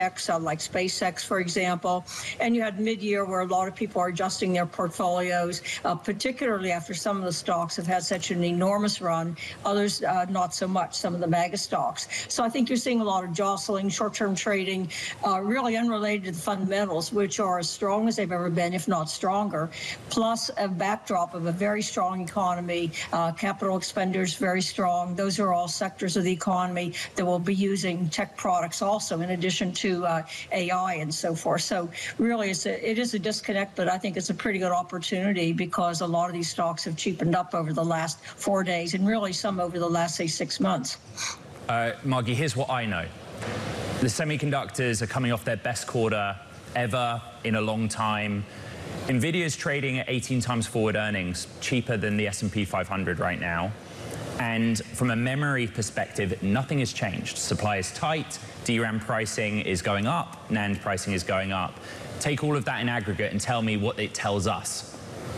like SpaceX, for example. And you had mid-year where a lot of people are adjusting their portfolios, particularly after some of the stocks have had such an enormous run, others not so much, some of the mega stocks. So I think you're seeing a lot of jostling, short-term trading, really unrelated to the fundamentals, which are as strong as they've ever been, if not stronger, plus a backdrop of a very strong economy, capital expenditures very strong. Those are all sectors of the economy that will be using tech products also, in addition to AI and so forth. So really, it is a disconnect, but I think it's a pretty good opportunity because a lot of these stocks have cheapened up over the last 4 days and really some over the last, say, 6 months. Margie, here's what I know. The semiconductors are coming off their best quarter ever in a long time. NVIDIA is trading at 18 times forward earnings, cheaper than the S&P 500 right now. And from a memory perspective, nothing has changed. Supply is tight, DRAM pricing is going up, NAND pricing is going up. Take all of that in aggregate and tell me what it tells us.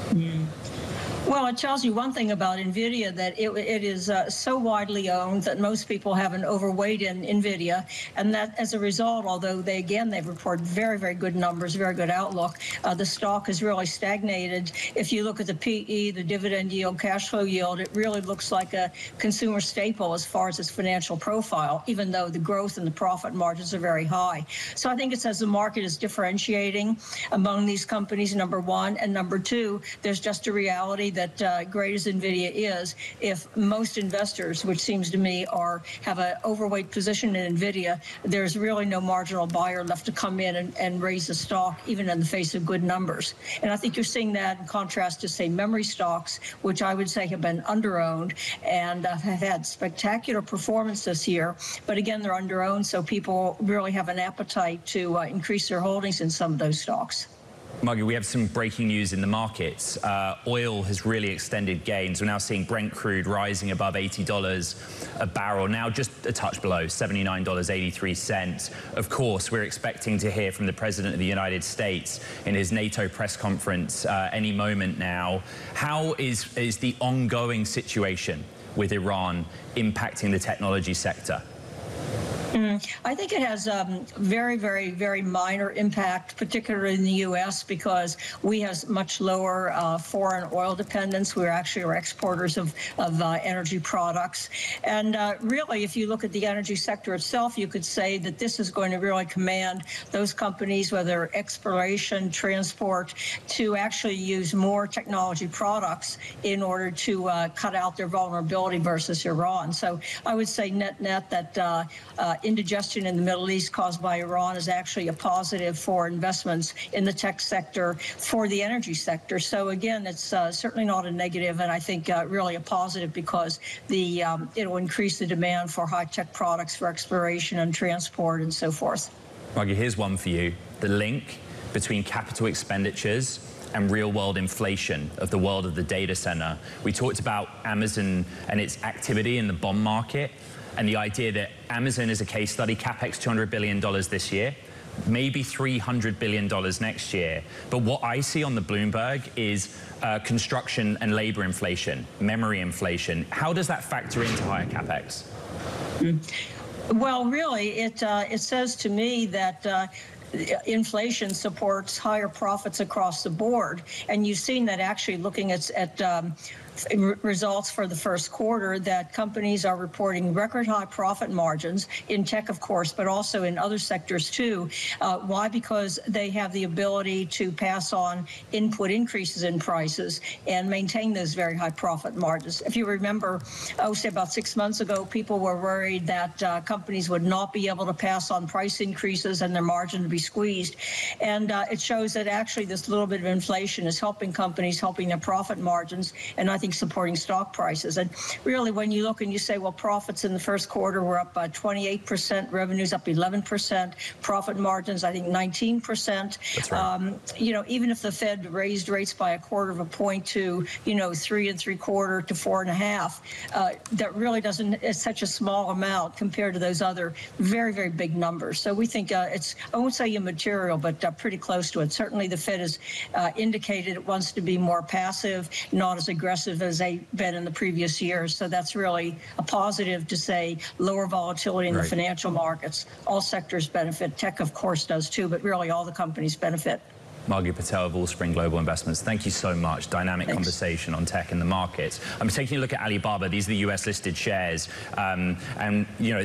Well, it tells you one thing about NVIDIA, that it is so widely owned that most people have an overweight in NVIDIA, and that as a result, although they've reported very, very good numbers, very good outlook, the stock has really stagnated. If you look at the PE, the dividend yield, cash flow yield, it really looks like a consumer staple as far as its financial profile, even though the growth and the profit margins are very high. So I think it's as the market is differentiating among these companies, number one, and number two, there's just a reality that great as NVIDIA is, if most investors, which seems to me have an overweight position in NVIDIA, there's really no marginal buyer left to come in and raise the stock, even in the face of good numbers. And I think you're seeing that in contrast to, say, memory stocks, which I would say have been underowned and have had spectacular performance this year. But again, they're underowned, so people really have an appetite to increase their holdings in some of those stocks. Margie, we have some breaking news in the markets. Oil has really extended gains. We're now seeing Brent crude rising above $80 a barrel, now just a touch below, $79.83. Of course, we're expecting to hear from the President of the United States in his NATO press conference any moment now. How is the ongoing situation with Iran impacting the technology sector? I think it has very, very, very minor impact, particularly in the U.S., because we have much lower foreign oil dependence. We actually are exporters of energy products. And really, if you look at the energy sector itself, you could say that this is going to really command those companies, whether exploration, transport, to actually use more technology products in order to cut out their vulnerability versus Iran. So I would say net-net that indigestion in the Middle East caused by Iran is actually a positive for investments in the tech sector, for the energy sector. So again, it's certainly not a negative, and I think really a positive, because it will increase the demand for high-tech products for exploration and transport and so forth. Margie, here's one for you. The link between capital expenditures and real-world inflation of the world of the data center. We talked about Amazon and its activity in the bond market, and the idea that Amazon is a case study, CapEx $200 billion this year, maybe $300 billion next year. But what I see on the Bloomberg is construction and labor inflation, memory inflation. How does that factor into higher CapEx? Well, really, it says to me that inflation supports higher profits across the board. And you've seen that actually looking at results for the first quarter, that companies are reporting record high profit margins in tech, of course, but also in other sectors too. Why? Because they have the ability to pass on input increases in prices and maintain those very high profit margins. If you remember, say about 6 months ago, people were worried that companies would not be able to pass on price increases and their margin to be squeezed. And it shows that actually this little bit of inflation is helping companies, helping their profit margins, and I think supporting stock prices. And really, when you look and you say, well, profits in the first quarter were up 28%, revenues up 11%, profit margins, I think 19%. That's right. Even if the Fed raised rates by a quarter of a point to, 3 3/4 to 4.5, that really doesn't, it's such a small amount compared to those other very, very big numbers. So we think it's, I won't say immaterial, but pretty close to it. Certainly the Fed has indicated it wants to be more passive, not as aggressive aggressive as they've been in the previous years. So that's really a positive to say lower volatility in the financial markets. All sectors benefit. Tech, of course, does too, but really all the companies benefit. Margie Patel of Allspring Global Investments, thank you so much. Dynamic conversation on tech in the markets. I'm taking a look at Alibaba. These are the US listed shares. And, you know,